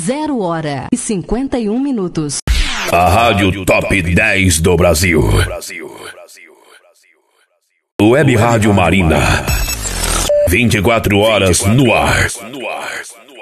0h51. A Rádio Top 10 do Brasil. Web Rádio Marina. 24 horas no ar.